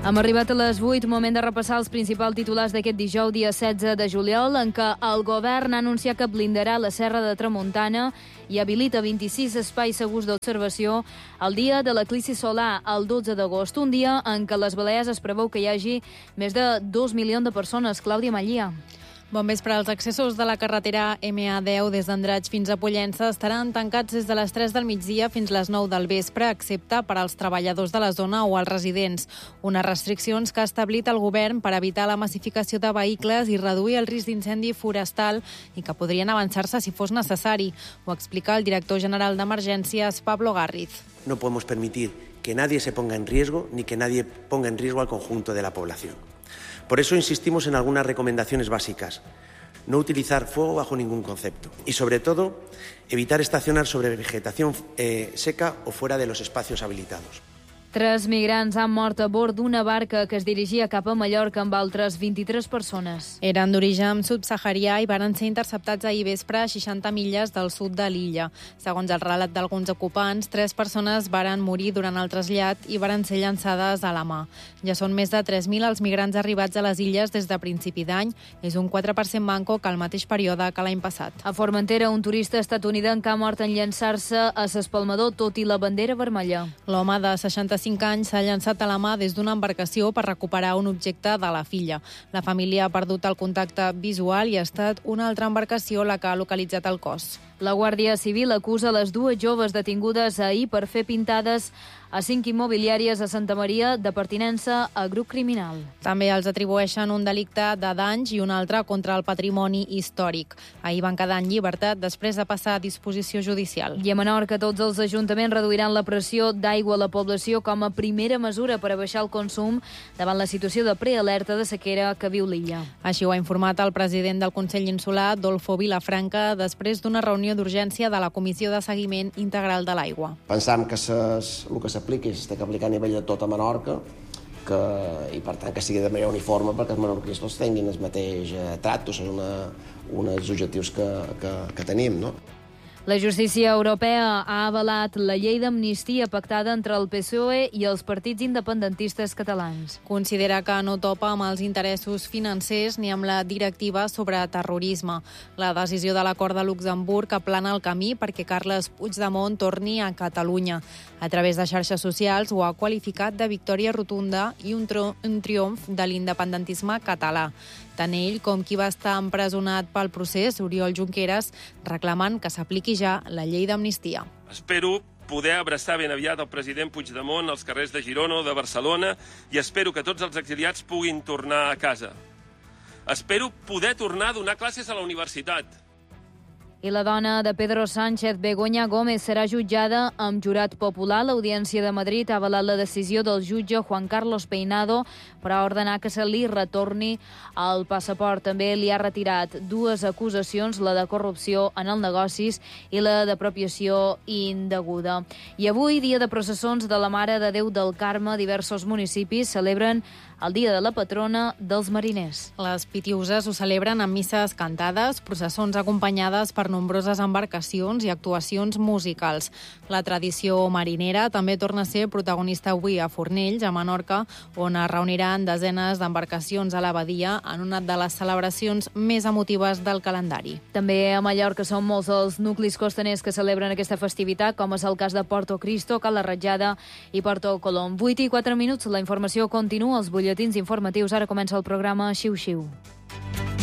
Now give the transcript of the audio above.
Hem arribat a les 8, moment de repassar els principals titulars d'aquest dijous, dia 16 de juliol, en què el govern ha anunciat que blindarà la Serra de Tramuntana i habilita 26 espais segurs d'observació el dia de l'eclipsi solar, el 12 d'agost, un dia en què a les Balears es preveu que hi hagi més de 2 milions de persones. Clàudia Mallia. Bon vespre. Els accessos de la carretera MA10 des d'Andratx fins a Pollença estaran tancats des de les 3 del migdia fins les 9 del vespre, excepte per als treballadors de la zona o als residents. Unes restriccions que ha establit el govern per evitar la massificació de vehicles i reduir el risc d'incendi forestal i que podrien avançar-se si fos necessari. Ho explica el director general d'Emergències, Pablo Garriz. No podemos permitir que nadie se ponga en riesgo ni que nadie ponga en riesgo al conjunto de la población. Por eso insistimos en algunas recomendaciones básicas. No utilizar fuego bajo ningún concepto y, sobre todo, evitar estacionar sobre vegetación seca o fuera de los espacios habilitados. 3 migrants han mort a bord d'una barca que es dirigia cap a Mallorca amb altres 23 persones. Eren d'origen subsaharià i varen ser interceptats ahir vespre a 60 milles del sud de l'illa. Segons el relat d'alguns ocupants, 3 persones varen morir durant el trasllat i varen ser llançades a la mà. Ja són més de 3.000 els migrants arribats a les illes des de principi d'any. És un 4% manco que el mateix període que l'any passat. A Formentera, un turista estatunidenc ha mort en llançar-se a s'Espalmador, tot i la bandera vermella. L'home de 65 anys s'ha llançat a la mà des d'una embarcació per recuperar un objecte de la filla. La família ha perdut el contacte visual i ha estat una altra embarcació la que ha localitzat el cos. La Guàrdia Civil acusa les 2 joves detingudes ahir per fer pintades a 5 immobiliàries a Santa Maria de pertinença a grup criminal. També els atribueixen un delicte de danys i un altre contra el patrimoni històric. Ahir van quedar en llibertat després de passar a disposició judicial. I a Menorca, tots els ajuntaments reduiran la pressió d'aigua a la població com a primera mesura per a baixar el consum davant la situació de prealerta de sequera que viu l'illa. Així ho ha informat el president del Consell Insular, Dolfo Vilafranca, després d'una reunió d'urgència de la Comissió de Seguiment Integral de l'Aigua. Pensam que el que s'apliqui s'ha d'aplicar a nivell de tota Menorca i per tant que sigui de manera uniforme perquè els menorquins tots tinguin el mateix tracte. Són uns objectius que tenim, no? La justícia europea ha avalat la llei d'amnistia pactada entre el PSOE i els partits independentistes catalans. Considera que no topa amb els interessos financers ni amb la directiva sobre terrorisme. La decisió de l'acord de Luxemburg aplana el camí perquè Carles Puigdemont torni a Catalunya. A través de xarxes socials ho ha qualificat de victòria rotunda i un triomf de l'independentisme català. Tant ell com qui va estar empresonat pel procés, Oriol Junqueras, reclamant que s'apliqui ja la llei d'amnistia. Espero poder abraçar ben aviat el president Puigdemont als carrers de Girona o de Barcelona i espero que tots els exiliats puguin tornar a casa. Espero poder tornar a donar classes a la universitat. I la dona de Pedro Sánchez, Begoña Gómez, serà jutjada amb jurat popular. L'Audiència de Madrid ha avalat la decisió del jutge Juan Carlos Peinado per ordenar que se li retorni el passaport. També li ha retirat 2 acusacions, la de corrupció en els negocis i la d'apropiació indeguda. I avui, dia de processons de la Mare de Déu del Carme, diversos municipis celebren el dia de la patrona dels mariners. Les Pitiuses ho celebren amb misses cantades, processons acompanyades per nombroses embarcacions i actuacions musicals. La tradició marinera també torna a ser protagonista avui a Fornells, a Menorca, on es reuniran desenes d'embarcacions a la badia en una de les celebracions més emotives del calendari. També a Mallorca són molts els nuclis costaners que celebren aquesta festivitat, com és el cas de Porto Cristo, Cala Ratjada i Porto Colom. 8 i 4 minuts, la informació continua als butlletins informatius. Ara comença el programa Xiu Xiu.